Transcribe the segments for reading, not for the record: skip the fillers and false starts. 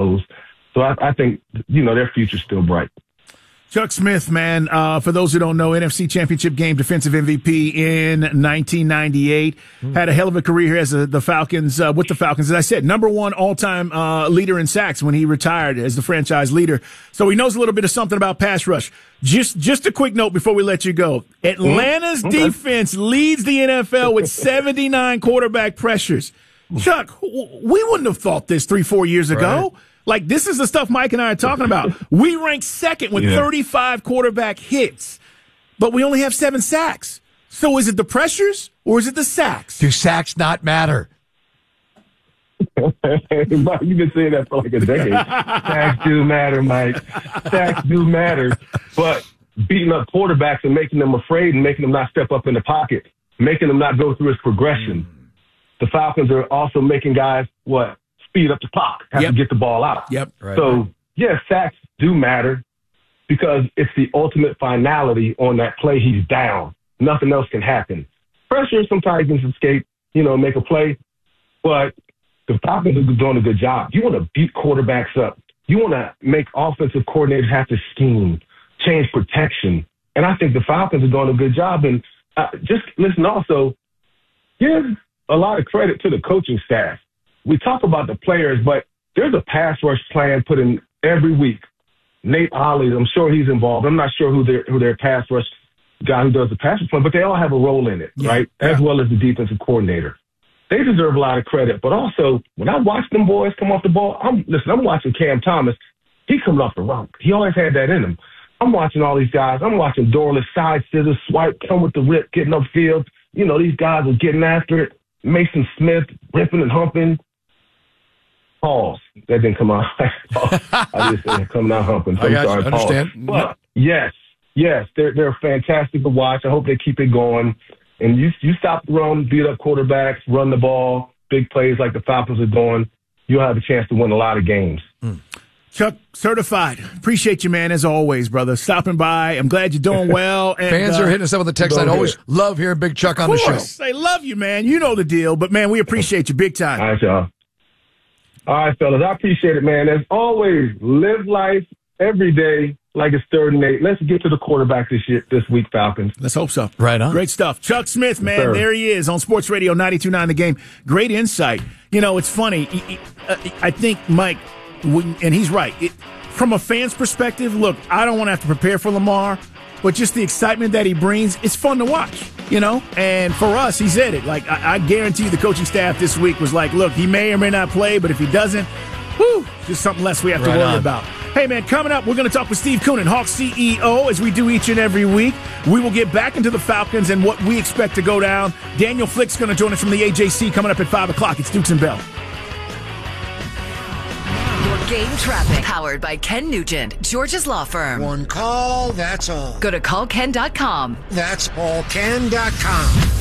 goes. So I think, their future's still bright. Chuck Smith, man, for those who don't know, NFC Championship game defensive MVP in 1998. Had a hell of a career here as with the Falcons. As I said, number one all-time leader in sacks when he retired as the franchise leader. So he knows a little bit of something about pass rush. Just a quick note before we let you go. Atlanta's defense leads the NFL with 79 quarterback pressures. Chuck, we wouldn't have thought this 3-4 years ago. Right. Like, this is the stuff Mike and I are talking about. We rank second with 35 quarterback hits, but we only have 7 sacks. So is it the pressures or is it the sacks? Do sacks not matter? Mike, you've been saying that for like a decade. Sacks do matter, Mike. Sacks do matter. But beating up quarterbacks and making them afraid and making them not step up in the pocket, making them not go through his progression. The Falcons are also making guys, speed up the clock, have to get the ball out. Right. So, sacks do matter because it's the ultimate finality on that play. He's down. Nothing else can happen. Pressure, sometimes you can escape, make a play, but the Falcons are doing a good job. You want to beat quarterbacks up. You want to make offensive coordinators have to scheme, change protection. And I think the Falcons are doing a good job. And just listen also, give a lot of credit to the coaching staff. We talk about the players, but there's a pass rush plan put in every week. Nate Ollie, I'm sure he's involved. I'm not sure who their pass rush guy who does the pass rush plan, but they all have a role in it, right? As well as the defensive coordinator. They deserve a lot of credit. But also, when I watch them boys come off the ball, I'm watching Cam Thomas. He comes off the rock. He always had that in him. I'm watching all these guys. I'm watching Dorless side scissors, swipe, come with the rip, getting upfield. These guys are getting after it. Mason Smith ripping and humping. Pause. That didn't come out. I just said coming out humping. So I sorry, understand. But yes, they're fantastic to watch. I hope they keep it going. And you stop the run, beat up quarterbacks, run the ball, big plays like the Falcons are doing, you'll have a chance to win a lot of games. Chuck, certified. Appreciate you, man, as always, brother. Stopping by. I'm glad you're doing well. And, fans are hitting us up with the text. I always love hearing Big Chuck on the show. They love you, man. You know the deal. But, man, we appreciate you big time. All right, y'all. All right, fellas. I appreciate it, man. As always, live life every day like it's 3rd and 8. Let's get to the quarterback this week, Falcons. Let's hope so. Right on. Great stuff. Chuck Smith, man, there he is on Sports Radio 92.9 The Game. Great insight. It's funny. I think, Mike, and he's right. From a fan's perspective, look, I don't want to have to prepare for Lamar, but just the excitement that he brings, it's fun to watch, And for us, he said it. Like, I guarantee you the coaching staff this week was like, look, he may or may not play, but if he doesn't, just something less we have to worry about. Hey, man, coming up, we're going to talk with Steve Koonin, Hawks CEO, as we do each and every week. We will get back into the Falcons and what we expect to go down. Daniel Flick's going to join us from the AJC coming up at 5 o'clock. It's Dukes and Bell. Game traffic powered by Ken Nugent, George's law firm. One call, that's all. Go to callken.com. That's allken.com.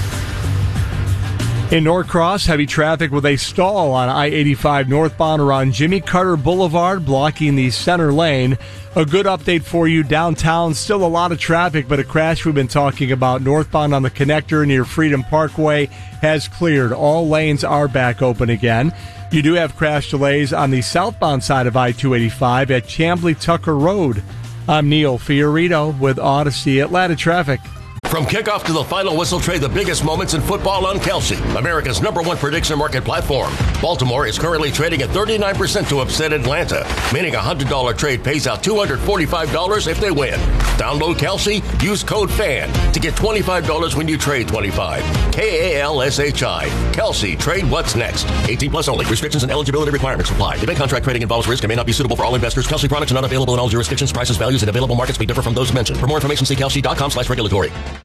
In Norcross, heavy traffic with a stall on I-85 northbound around Jimmy Carter Boulevard, blocking the center lane. A good update for you downtown. Still a lot of traffic, but a crash we've been talking about northbound on the connector near Freedom Parkway has cleared. All lanes are back open again. You do have crash delays on the southbound side of I-285 at Chamblee-Tucker Road. I'm Neil Fiorito with Odyssey Atlanta Traffic. From kickoff to the final whistle, trade the biggest moments in football on Kelsey, America's #1 prediction market platform. Baltimore is currently trading at 39% to upset Atlanta, meaning a $100 trade pays out $245 if they win. Download Kelsey, use code FAN to get $25 when you trade 25. KALSHI. Kelsey, trade what's next. 18 plus only. Restrictions and eligibility requirements apply. Event contract trading involves risk and may not be suitable for all investors. Kelsey products are not available in all jurisdictions. Prices, values, and available markets may differ from those mentioned. For more information, see kelsey.com/regulatory.